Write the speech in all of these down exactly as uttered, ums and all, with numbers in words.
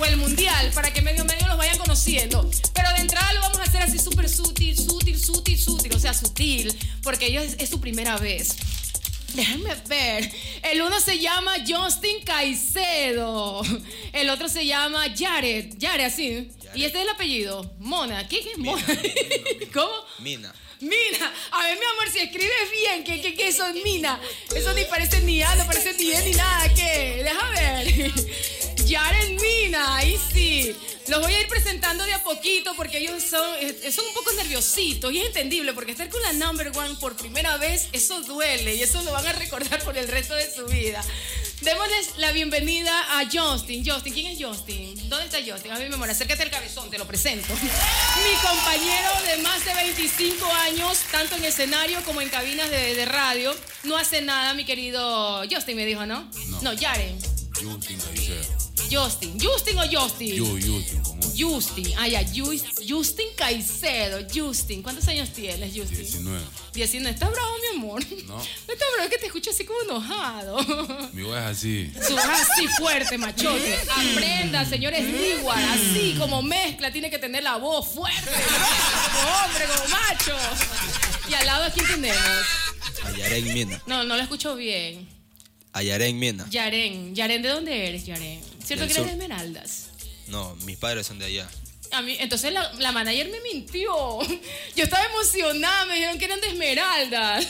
o el mundial, para que medio medio los vayan conociendo. Pero de entrada lo vamos a hacer así súper sutil, sutil, sutil, sutil, o sea, sutil, porque ellos es, es su primera vez. Déjenme ver. El uno se llama Justin Caicedo. El otro se llama Jared. Jared, así. Jared. Y este es el apellido. Mona. ¿Qué, qué es Mona? Mina, Mina, Mina. ¿Cómo? Mina. Mina. A ver, mi amor, si escribes bien, ¿qué, qué, qué eso es Mina? Eso ni parece ni A, no parece ni E ni nada. ¿Qué? Déjame ver. Jared Mina, ahí sí. Los voy a ir presentando de a poquito porque ellos son, son un poco nerviositos y es entendible porque estar con la number one por primera vez, eso duele y eso lo van a recordar por el resto de su vida. Démosles la bienvenida a Justin. Justin, ¿quién es Justin? ¿Dónde está Justin? A mi memoria, acércate al cabezón, te lo presento. Mi compañero de más de veinticinco años, tanto en escenario como en cabinas de, de radio. No hace nada, mi querido Justin, me dijo, ¿no? No, no Yaren. Justin Caicedo. Justin. ¿Justin o Justin? Yo, Justin, ¿cómo? Justin. Ah, ya, Justin Caicedo. Justin. ¿Cuántos años tienes, Justin? diecinueve. diecinueve. ¿Estás bravo, mi amor? No. No estás bravo, que te escucho así como enojado. Mi voz es así. Su voz así fuerte, machote. Aprenda, señores Stewart. Así como mezcla, tiene que tener la voz fuerte. Como hombre, como macho. Y al lado, ¿a quién tenemos? A Yaren Mina. No, no lo escucho bien. A Yaren Mina. Yaren. Yaren, ¿de dónde eres, Yaren? ¿Cierto Del que eres de sur. Esmeraldas? No, mis padres son de allá. A mí, entonces la, la manager me mintió. Yo estaba emocionada, me dijeron que eran de Esmeraldas.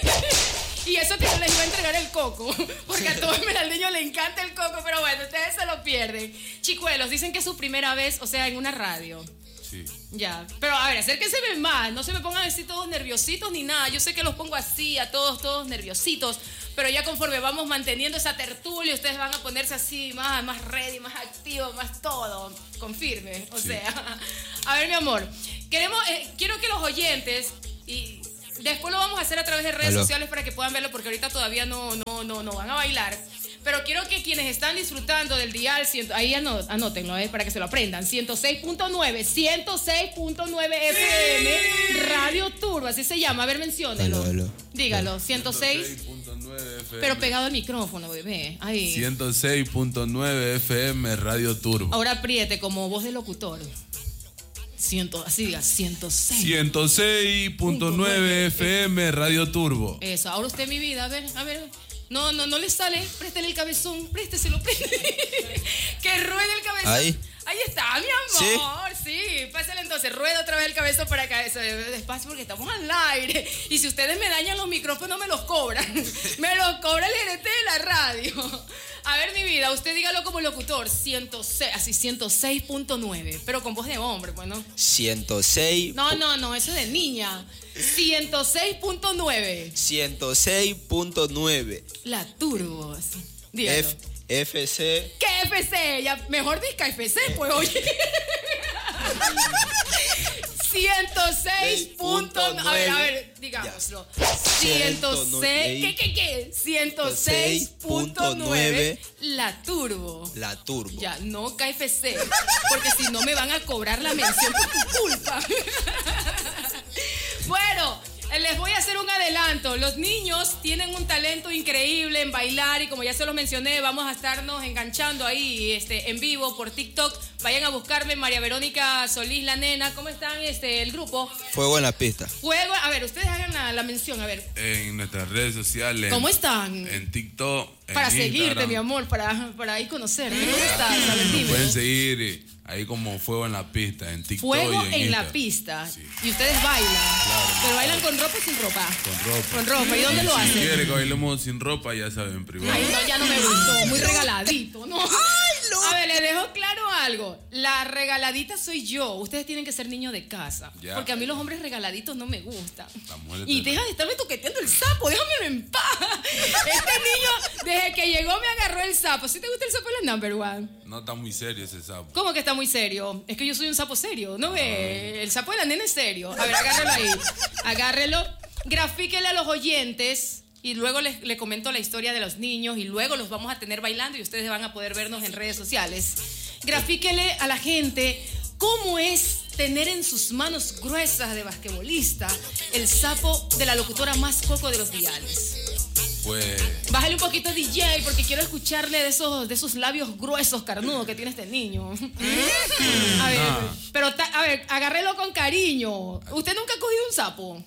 Y eso que yo les iba a entregar el coco, porque a todo esmeraldeño le encanta el coco, pero bueno, ustedes se lo pierden. Chicuelos, dicen que es su primera vez, o sea, en una radio. Sí. Ya, pero a ver, acérquense más, no se me pongan así todos nerviositos ni nada. Yo sé que los pongo así, a todos, todos nerviositos, pero ya conforme vamos manteniendo esa tertulia, ustedes van a ponerse así más, más ready, más activos, más todo, confirme. O Sí. sea, a ver, mi amor, queremos, eh, quiero que los oyentes, y después lo vamos a hacer a través de redes Aló. sociales para que puedan verlo, porque ahorita todavía no, no, no, no van a bailar. Pero quiero que quienes están disfrutando del dial, ahí anótenlo, eh, para que se lo aprendan, ciento seis punto nueve, ciento seis punto nueve F M, Radio Turbo, así se llama. A ver, menciónelo. Aló, aló. Dígalo, ciento seis, punto nueve F M. pero pegado al micrófono, bebé. Ahí. ciento seis punto nueve F M, Radio Turbo. Ahora apriete como voz de locutor. Ciento, así diga, ciento seis. ciento seis punto nueve F M, Radio Turbo. Eso, ahora usted, mi vida, a ver, a ver. No, no, no le sale. Préstele el cabezón, présteselo, préstele. Que ruede el cabezón. Ahí. Ahí está, mi amor. Sí, sí. Pásale entonces, rueda otra vez el cabezón para acá. Eso, despacio porque estamos al aire. Y si ustedes me dañan los micrófonos, me los cobran. Me los cobra el gerente de la radio. A ver, mi vida, usted dígalo como locutor. ciento seis, así ciento seis punto nueve. Pero con voz de hombre, pues, ¿no? ciento seis. No, no, no, eso es de niña. ciento seis punto nueve. ciento seis punto nueve. La Turbo. Dígalo. F, FC. ¿Qué F C? Ya, mejor disca F C, pues, oye. ciento seis punto nueve. A ver, a ver, digámoslo. ciento seis. ¿Qué, qué, qué? ciento seis punto nueve. La Turbo. La Turbo. Ya, no K F C. Porque si no me van a cobrar la mención por tu culpa. Bueno, les voy a hacer un adelanto. Los niños tienen un talento increíble en bailar y como ya se los mencioné, vamos a estarnos enganchando ahí este, en vivo por TikTok. Vayan a buscarme, María Verónica Solís, la nena. ¿Cómo están este, el grupo? Fuego en la pista. Fuego. A ver, ustedes hagan la, la mención, a ver. En nuestras redes sociales. ¿Cómo están? En TikTok. En Para seguirte, Instagram. mi amor, para, para ahí conocerte. ¿Cómo estás? A ver, Nos dime. pueden seguir eh, ahí como Fuego en la Pista, en TikTok. Fuego y en, en la Instagram. pista. Sí. Y ustedes bailan. Claro. Pero bailan con ropa o sin ropa. Con ropa. Con ropa. ¿Y dónde lo Si hacen? quiere que bailemos sin ropa, ya saben, privado. Ay, no, ya no me gustó. Muy regaladito, ¿no? A ver, les dejo claro algo. La regaladita soy yo. Ustedes tienen que ser niños de casa. Ya. Porque a mí los hombres regaladitos no me gustan. La mujer Y te- deja de estarme toqueteando el sapo. Déjamelo en paz. Este niño, desde que llegó, me agarró el sapo. ¿Sí te gusta el sapo de la number one? No está muy serio ese sapo. ¿Cómo que está muy serio? Es que yo soy un sapo serio, ¿no ve? El sapo de la nena es serio. A ver, agárrelo ahí. Agárrelo. Grafíquele a los oyentes y luego les, les comento la historia de los niños y luego los vamos a tener bailando y ustedes van a poder vernos en redes sociales. Grafíquele a la gente cómo es tener en sus manos gruesas de basquetbolista el sapo de la locutora más coco de los diales. Pues. Bájale un poquito D J porque quiero escucharle de esos, de esos labios gruesos, carnudos que tiene este niño. A ver, Ah. pero ta- a ver, agárrelo con cariño. ¿Usted nunca ha cogido un sapo?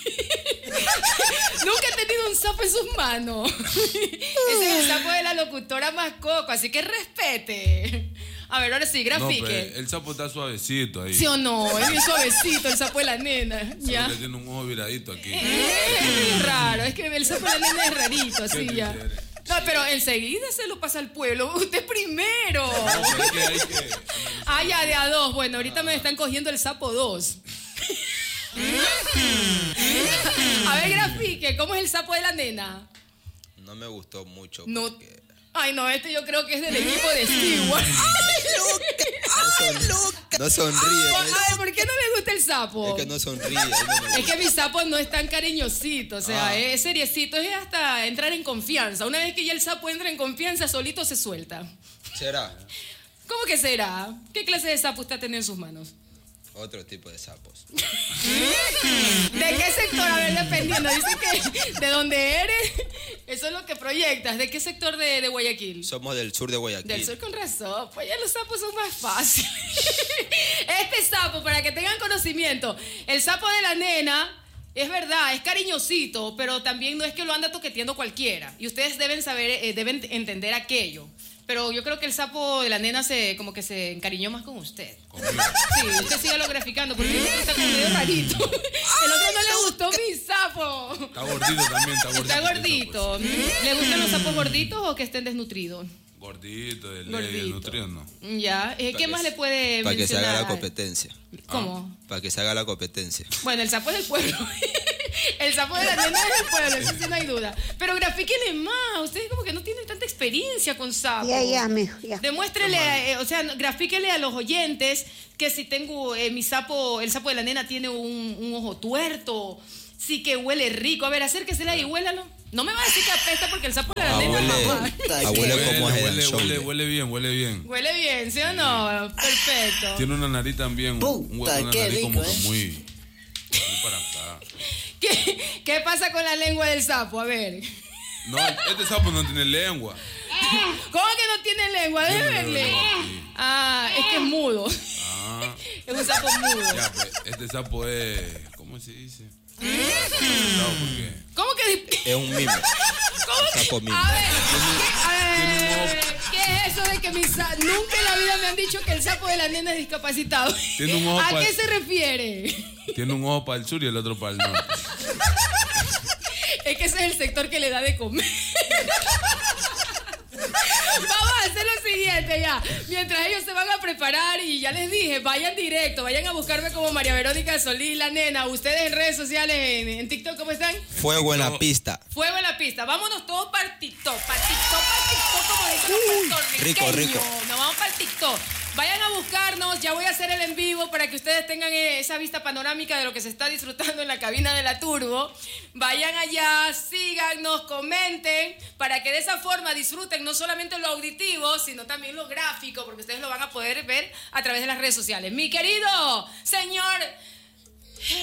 Nunca he tenido un sapo en sus manos. Ese es el sapo de la locutora más coco, así que respete. A ver, ahora sí, No, grafique. pues, el sapo está suavecito ahí. ¿Sí o no? Es bien suavecito el sapo de la nena. Solo Ya. que tiene un ojo viradito aquí. Es raro, es que el sapo de la nena es rarito, así ¿Qué ya. quieres? No, pero enseguida se lo pasa al pueblo. Usted primero. No, pero es que hay que. Ah, ya, de a dos. Bueno, ahorita me están cogiendo el sapo dos. A ver, grafique, ¿cómo es el sapo de la nena? No me gustó mucho. No. porque Ay, no, este yo creo que es del equipo de Stewart. No sonríe. A ¿ves? ver, ¿por qué no le gusta el sapo? Es que no sonríe. ahí no me Es gusta. que mi sapo no es tan cariñosito, o sea, Ah. es seriecito, es hasta entrar en confianza. Una vez que ya el sapo entra en confianza, solito se suelta. ¿Será? ¿Cómo que será? ¿Qué clase de sapo usted tiene en sus manos? Otro tipo de sapos. ¿De qué sector? A ver, dependiendo. Dice que de donde eres, eso es lo que proyectas. ¿De qué sector de, de Guayaquil? Somos del sur de Guayaquil. Del sur, con razón. Pues ya los sapos son más fáciles. Este sapo, para que tengan conocimiento, el sapo de la nena, es verdad, es cariñosito, pero también no es que lo anda toqueteando cualquiera. Y ustedes deben saber, eh, deben entender aquello. Pero yo creo que el sapo de la nena se como que se encariñó más con usted. Conmigo. Sí, usted sígalo graficando porque dice que está como medio rarito. El otro no le gustó mi sapo. Está gordito también, está gordito. Está gordito. ¿Le gustan los sapos gorditos o que estén desnutridos? Gordito, de ley, Gordito. nutrido, no. Ya. Eh, ¿Qué que más se- le puede Para que se mencionar? haga la competencia. ¿Cómo? Para que se haga la competencia. Bueno, el sapo es del pueblo. El sapo de la nena es del pueblo, eso sí no hay duda. Pero grafíquenle más. Ustedes como que no tienen tanta experiencia con sapos. Ya, ya, mijo, ya. Demuéstrele, eh, o sea, grafíquele a los oyentes que si tengo eh, mi sapo, el sapo de la nena tiene un, un ojo tuerto, sí que huele rico. A ver, acérquesela y huélalo. No me va a decir que apesta porque el sapo de la Ah, nena huele, mamá. ah, huele como es huele, el huele, show. huele, huele bien, huele bien. Huele bien, ¿sí o no? Perfecto. Tiene una nariz también, un- un Puta, hueco, una qué nariz como rico, que ¿eh? muy, muy para acá. ¿Qué, ¿Qué pasa con la lengua del sapo? A ver. No, este sapo no tiene lengua. ¿Cómo que no tiene lengua? Tiene Déjenle. lengua, sí. Ah, es que es mudo. Ah, Es un sapo mudo. ya, pues, este sapo es, ¿cómo se dice? No, porque ¿Cómo que? Es un mimo. ¿Cómo que? Sapo mimo. A ver, ¿qué, tiene un a ojo. ver, ¿qué es eso de que mi sapo? Nunca en la vida me han dicho que el sapo de la nena es discapacitado. Tiene un ojo ¿A pa- qué se refiere? tiene un ojo para el sur y el otro para el norte. Es que ese es el sector que le da de comer. Vamos a hacer lo siguiente ya. Mientras ellos se van a preparar y ya les dije, vayan directo, vayan a buscarme como María Verónica Solís, la nena. Ustedes en redes sociales, en, en TikTok, ¿cómo están? Fuego en la No. pista. Fuego en la pista. Vámonos todos para el TikTok. Para TikTok, para TikTok, como dicen los puertorriqueños. rico, rico. Nos vamos para el TikTok. Vayan a buscarnos. Ya voy a hacer el en vivo para que ustedes tengan eh, esa vista panorámica de lo que se está disfrutando en la cabina de la Turbo. Vayan allá, síganos, comenten, para que de esa forma disfruten no solamente lo auditivo, sino también lo gráfico, porque ustedes lo van a poder ver a través de las redes sociales. Mi querido señor